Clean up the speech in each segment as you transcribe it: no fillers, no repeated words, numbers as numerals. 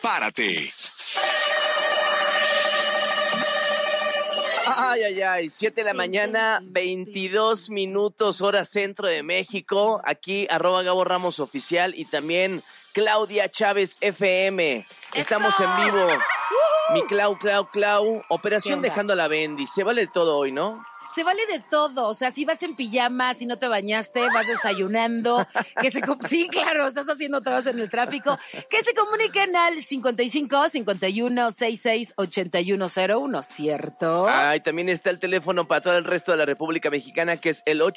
Prepárate. Ay, 7 de la mañana, 22 minutos, hora centro de México. Aquí, @Gabo Ramos Oficial y también Claudia Chávez FM. Estamos en vivo. Mi Clau. Operación Dejando a la Bendy. Se vale todo hoy, ¿no? Se vale de todo, o sea, si vas en pijama, si no te bañaste, vas desayunando, sí, claro, estás haciendo trabajo en el tráfico, que se comuniquen al 55 51 66 8101, ¿cierto? También está el teléfono para todo el resto de la República Mexicana, que es el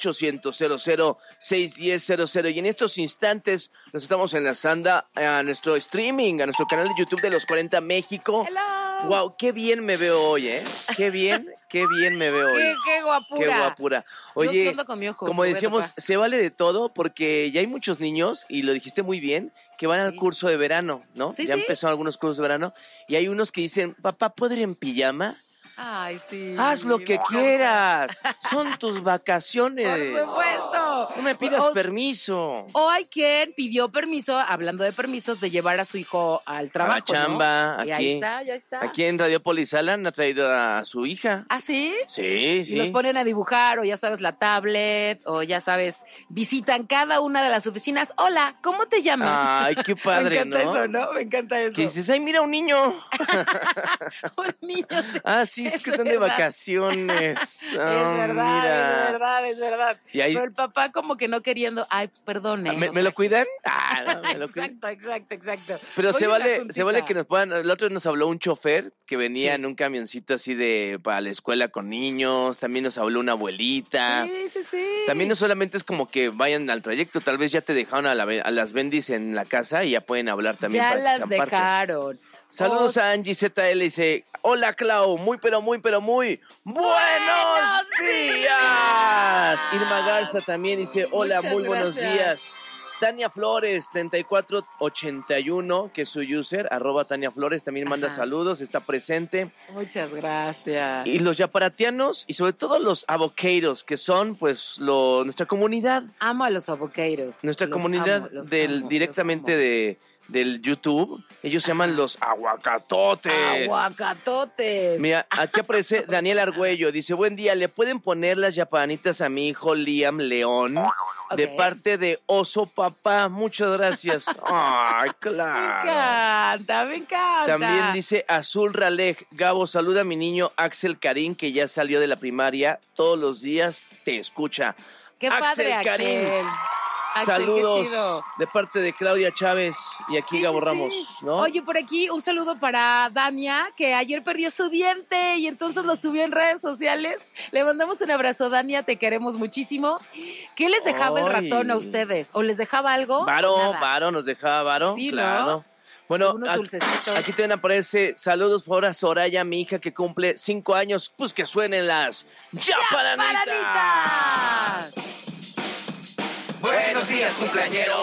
800-00-610-00, y en estos instantes nos estamos enlazando a nuestro streaming, a nuestro canal de YouTube de Los 40 México. Hello. Wow, qué bien me veo hoy, ¿eh? Qué bien me veo hoy. Qué guapura. Qué guapura. Oye, ojo, como decíamos, se vale de todo porque ya hay muchos niños, y lo dijiste muy bien, que van al curso de verano, ¿no? Sí, ya empezaron algunos cursos de verano, y hay unos que dicen, papá, ¿puedo ir en pijama? Ay, sí. Haz lo que quieras. Son tus vacaciones. Por supuesto. No me pidas permiso. O hay quien pidió permiso, hablando de permisos, de llevar a su hijo al trabajo, a la chamba, ¿no? aquí. Y ya está. Aquí en Radiopolis Alan ha traído a su hija. ¿Ah, sí? Sí. Y los ponen a dibujar, o ya sabes, la tablet, o ya sabes, visitan cada una de las oficinas. Hola, ¿cómo te llamas? Ay, qué padre, ¿no? Me encanta eso, ¿no? Me encanta eso. Que dices, ay, mira, un niño. Un niño. Sí, es que están de vacaciones. Es verdad. Y ahí, pero el papá como que no queriendo, ay, perdone. ¿Me lo cuidan? Exacto. Pero se vale que nos puedan. El otro día nos habló un chofer que venía en un camioncito así para la escuela con niños. También nos habló una abuelita. Sí. También no solamente es como que vayan al trayecto, tal vez ya te dejaron a las bendis en la casa y ya pueden hablar también. Ya para las que sean dejaron. Parte. Saludos a Angie ZL, dice, hola Clau, muy buenos días. Irma Garza también dice, hola, muy buenos días. Tania Flores, 3481, que es su user, @Tania Flores, también manda saludos, está presente. Muchas gracias. Y los yaparatianos, y sobre todo los avoqueiros, que son, pues, nuestra comunidad. Amo a los avoqueiros. Nuestra comunidad directamente del YouTube, ellos se llaman los aguacatotes. Mira, aquí aparece Daniel Argüello, dice, buen día, ¿le pueden poner las yapanitas a mi hijo Liam León? De parte de Oso Papá, muchas gracias. Ay, claro. Me encanta. También dice Azul Ralej, Gabo, saluda a mi niño Axel Karim, que ya salió de la primaria, todos los días te escucha. Qué padre, Karim. Axel, saludos chido. De parte de Claudia Chávez y aquí Gabo Ramos, ¿no? Oye, por aquí un saludo para Dania, que ayer perdió su diente y entonces lo subió en redes sociales. Le mandamos un abrazo, Dania, te queremos muchísimo. ¿Qué les dejaba el ratón a ustedes? ¿O les dejaba algo? Varo, nos dejaba Varo. Sí, claro. ¿no? Bueno, aquí también aparece, saludos por ahora Soraya, mi hija que cumple 5 años, pues que suenen las ¡Yaparanitas! Buenos días, cumpleañero.